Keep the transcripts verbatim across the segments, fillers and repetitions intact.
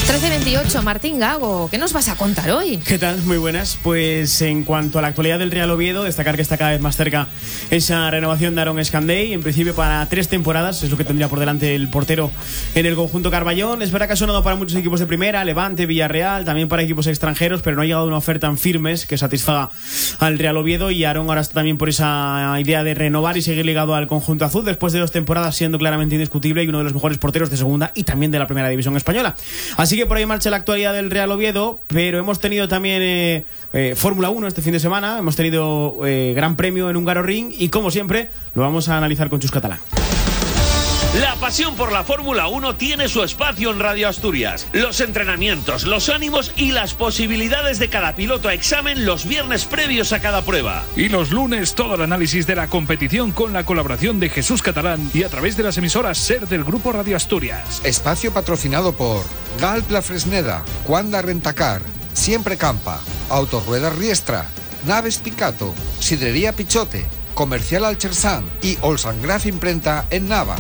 trece veintiocho, Martín Gago, ¿qué nos vas a contar hoy? ¿Qué tal? Muy buenas. Pues en cuanto a la actualidad del Real Oviedo, destacar que está cada vez más cerca esa renovación de Aaron Escandey, en principio para tres temporadas, es lo que tendría por delante el portero en el conjunto Carballón. Es verdad que ha sonado para muchos equipos de primera, Levante, Villarreal, también para equipos extranjeros, pero no ha llegado una oferta en firmes que satisfaga al Real Oviedo, y Aaron ahora está también por esa idea de renovar y seguir ligado al conjunto azul, después de dos temporadas siendo claramente indiscutible y uno de los mejores porteros de segunda y también de la primera división española. Así que por ahí marcha la actualidad del Real Oviedo, pero hemos tenido también eh, eh, Fórmula uno este fin de semana, hemos tenido eh, Gran Premio en Hungaroring y como siempre lo vamos a analizar con Chus Catalán. La pasión por la Fórmula uno tiene su espacio en Radio Asturias. Los entrenamientos, los ánimos y las posibilidades de cada piloto a examen los viernes previos a cada prueba. Y los lunes todo el análisis de la competición con la colaboración de Jesús Catalán y a través de las emisoras SER del Grupo Radio Asturias. Espacio patrocinado por Galp La Fresneda, Cuanda Rentacar, Siempre Campa, Autorruedas Riestra, Naves Picato, Sidrería Pichote, Comercial Alchersan y Olsangraf Imprenta en Nava.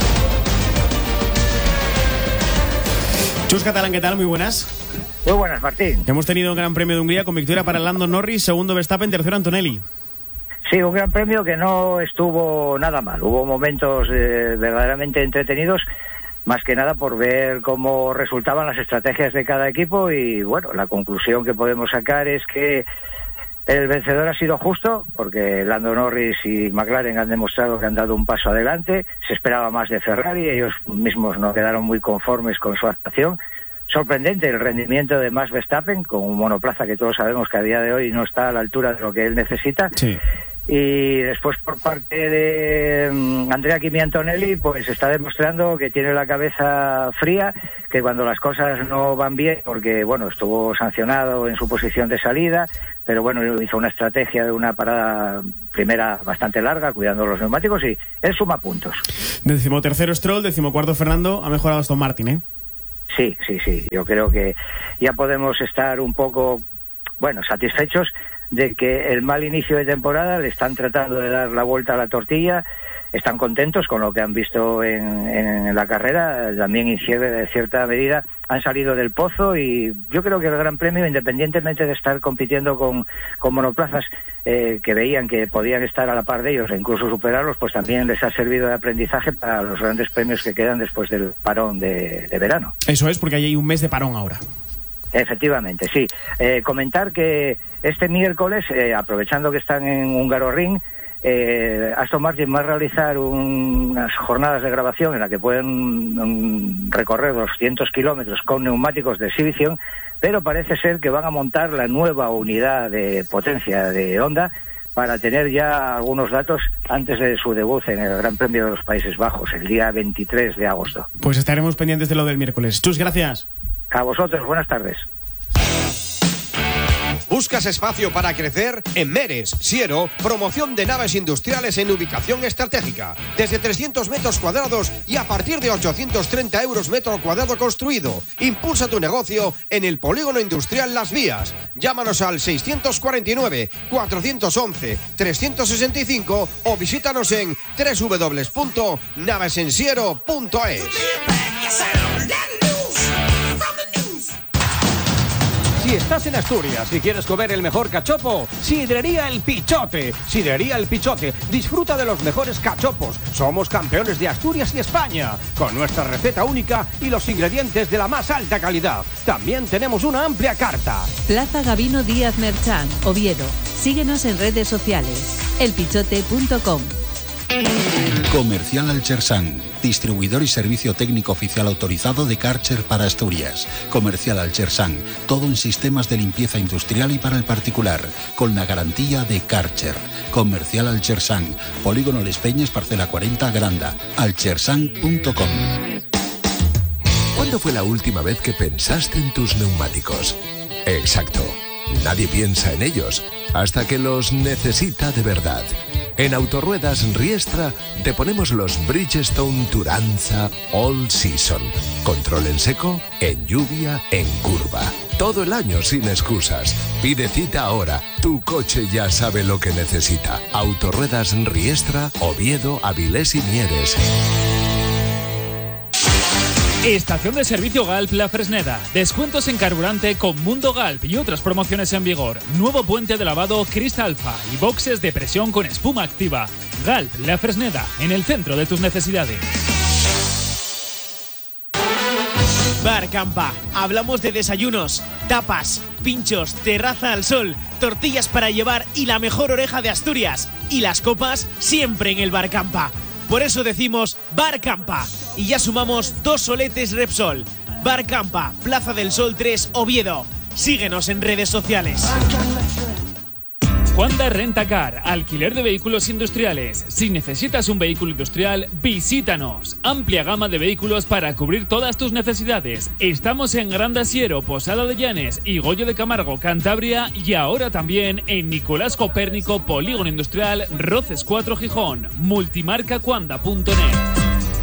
Chus Catalán, ¿qué tal? Muy buenas. Muy buenas, Martín. Hemos tenido un Gran Premio de Hungría con victoria para Lando Norris, segundo Verstappen, tercero Antonelli. Sí, un Gran Premio que no estuvo nada mal. Hubo momentos eh, verdaderamente entretenidos, más que nada por ver cómo resultaban las estrategias de cada equipo, y bueno, la conclusión que podemos sacar es que el vencedor ha sido justo, porque Lando Norris y McLaren han demostrado que han dado un paso adelante. Se esperaba más de Ferrari, ellos mismos no quedaron muy conformes con su actuación. Sorprendente el rendimiento de Max Verstappen, con un monoplaza que todos sabemos que a día de hoy no está a la altura de lo que él necesita. Sí. Y después por parte de um, Andrea Kimi Antonelli, pues está demostrando que tiene la cabeza fría, que cuando las cosas no van bien, porque bueno, estuvo sancionado en su posición de salida, pero bueno, hizo una estrategia de una parada primera bastante larga, cuidando los neumáticos, y él suma puntos. Decimotercero Stroll, decimocuarto Fernando, ha mejorado Aston Martin, ¿eh? Sí, sí, sí, yo creo que ya podemos estar un poco, bueno, satisfechos de que el mal inicio de temporada le están tratando de dar la vuelta a la tortilla. Están contentos con lo que han visto en, en la carrera, también en cierta medida han salido del pozo, y yo creo que el Gran Premio, independientemente de estar compitiendo con, con monoplazas eh, que veían que podían estar a la par de ellos e incluso superarlos, pues también les ha servido de aprendizaje para los grandes premios que quedan después del parón de, de verano. Eso es, porque hay un mes de parón ahora. Efectivamente, sí. Eh, comentar que este miércoles, eh, aprovechando que están en Hungaroring, eh, Aston Martin va a realizar un, unas jornadas de grabación en la que pueden um, recorrer doscientos kilómetros con neumáticos de exhibición, pero parece ser que van a montar la nueva unidad de potencia de Honda para tener ya algunos datos antes de su debut en el Gran Premio de los Países Bajos, el día veintitrés de agosto. Pues estaremos pendientes de lo del miércoles. Chus, gracias. A vosotros, buenas tardes. ¿Buscas espacio para crecer? En Meres, Siero, promoción de naves industriales en ubicación estratégica. Desde trescientos metros cuadrados y a partir de ochocientos treinta euros metro cuadrado construido. Impulsa tu negocio en el polígono industrial Las Vías. Llámanos al seiscientos cuarenta y nueve, cuatrocientos once, trescientos sesenta y cinco o visítanos en doble u doble u doble u punto naves en siero punto es. Si estás en Asturias y quieres comer el mejor cachopo, Sidrería El Pichote. Sidrería El Pichote. Disfruta de los mejores cachopos. Somos campeones de Asturias y España, con nuestra receta única y los ingredientes de la más alta calidad. También tenemos una amplia carta. Plaza Gabino Díaz Merchán, Oviedo. Síguenos en redes sociales. elpichote punto com. Comercial Alchersan, distribuidor y servicio técnico oficial autorizado de Karcher para Asturias. Comercial Alchersan, todo en sistemas de limpieza industrial y para el particular, con la garantía de Karcher. Comercial Alchersan, Polígono Les Peñes, parcela cuarenta, Granda, alchersan punto com. ¿Cuándo fue la última vez que pensaste en tus neumáticos? Exacto, nadie piensa en ellos hasta que los necesita de verdad. En Autorruedas Riestra te ponemos los Bridgestone Turanza All Season. Control en seco, en lluvia, en curva. Todo el año sin excusas. Pide cita ahora. Tu coche ya sabe lo que necesita. Autorruedas Riestra, Oviedo, Avilés y Mieres. Estación de servicio Galp La Fresneda. Descuentos en carburante con Mundo Galp y otras promociones en vigor. Nuevo puente de lavado Cristalfa y boxes de presión con espuma activa. Galp La Fresneda, en el centro de tus necesidades. Bar Campa. Hablamos de desayunos, tapas, pinchos, terraza al sol, tortillas para llevar y la mejor oreja de Asturias. Y las copas siempre en el Bar Campa. Por eso decimos Bar Campa. Y ya sumamos dos soletes Repsol. Bar Campa, Plaza del Sol tres, Oviedo. Síguenos en redes sociales. Juanda Rentacar, alquiler de vehículos industriales. Si necesitas un vehículo industrial, visítanos. Amplia gama de vehículos para cubrir todas tus necesidades. Estamos en Gran Asiero, Posada de Llanes y Goyo de Camargo, Cantabria, y ahora también en Nicolás Copérnico, Polígono Industrial, Roces cuatro, Gijón. Multimarca Juanda punto net.